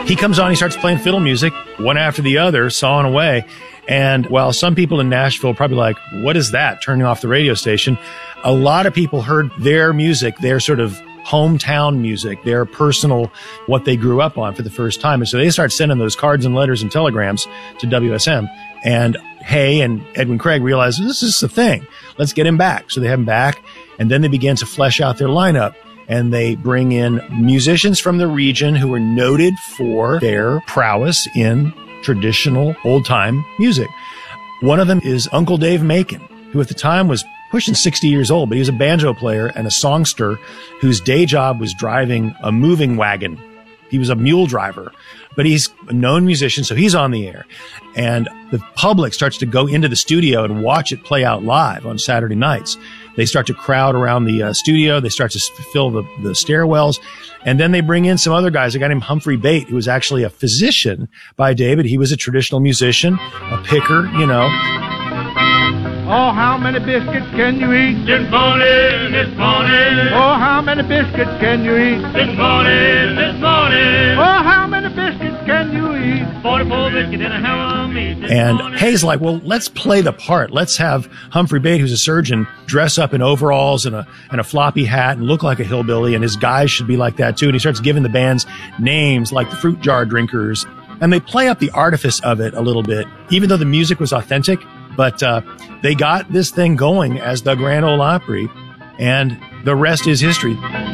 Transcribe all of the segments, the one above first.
he comes on, he starts playing fiddle music, one after the other, sawing away. And while some people in Nashville probably like, what is that? Turning off the radio station. A lot of people heard their music, their sort of hometown music, their personal, what they grew up on for the first time. And so they start sending those cards and letters and telegrams to WSM. And Hay and Edwin Craig realized this is the thing. Let's get him back. So they have him back. And then they began to flesh out their lineup. And they bring in musicians from the region who were noted for their prowess in traditional old-time music. One of them is Uncle Dave Macon, who at the time was pushing 60 years old, but he was a banjo player and a songster whose day job was driving a moving wagon. He was a mule driver, but he's a known musician, so he's on the air. And the public starts to go into the studio and watch it play out live on Saturday nights. They start to crowd around the studio. They start to fill the stairwells. And then they bring in some other guys. A guy named Humphrey Bate, who was actually a physician by David. He was a traditional musician, a picker, you know. Oh, how many biscuits can you eat? This morning, this morning. Oh, how many biscuits can you eat? This morning, this morning. Oh, how many biscuits can you eat? 44 biscuits and a hell of meat. And Hay's like, well, let's play the part. Let's have Humphrey Bate, who's a surgeon, dress up in overalls and a floppy hat and look like a hillbilly, and his guys should be like that too. And he starts giving the bands names like the Fruit Jar Drinkers. And they play up the artifice of it a little bit, even though the music was authentic. But they got this thing going as the Grand Ole Opry, and the rest is history.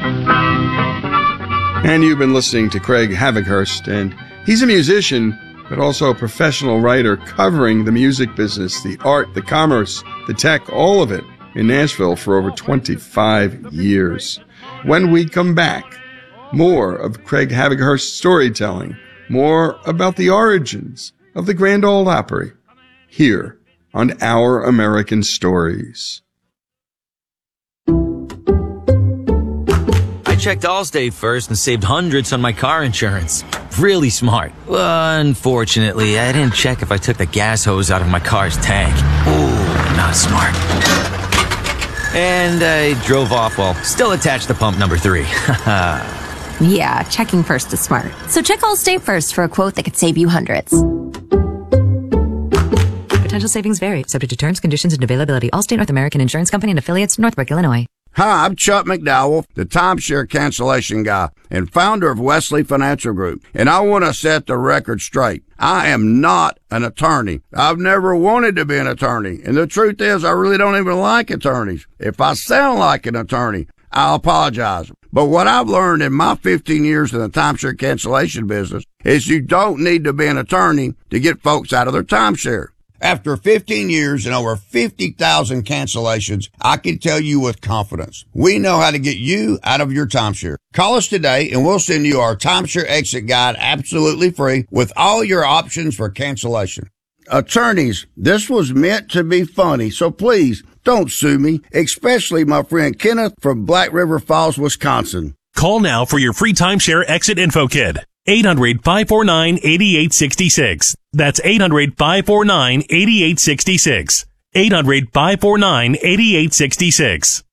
And you've been listening to Craig Havighurst, and he's a musician, but also a professional writer covering the music business, the art, the commerce, the tech, all of it in Nashville for over 25 years. When we come back, more of Craig Havighurst's storytelling, more about the origins of the Grand Ole Opry, here on Our American Stories. I checked Allstate first and saved hundreds on my car insurance. Really smart. Unfortunately, I didn't check if I took the gas hose out of my car's tank. Ooh, not smart. And I drove off while still attached to pump number 3. Yeah, checking first is smart. So check Allstate first for a quote that could save you hundreds. Potential savings vary, subject to terms, conditions, and availability. Allstate North American Insurance Company and affiliates, Northbrook, Illinois. Hi, I'm Chuck McDowell, the timeshare cancellation guy and founder of Wesley Financial Group. And I want to set the record straight. I am not an attorney. I've never wanted to be an attorney. And the truth is, I really don't even like attorneys. If I sound like an attorney, I'll apologize. But what I've learned in my 15 years in the timeshare cancellation business is you don't need to be an attorney to get folks out of their timeshare. After 15 years and over 50,000 cancellations, I can tell you with confidence, we know how to get you out of your timeshare. Call us today and we'll send you our timeshare exit guide absolutely free with all your options for cancellation. Attorneys, this was meant to be funny, so please don't sue me, especially my friend Kenneth from Black River Falls, Wisconsin. Call now for your free timeshare exit info kit. 800-549-8866. That's 800-549-8866. 800-549-8866.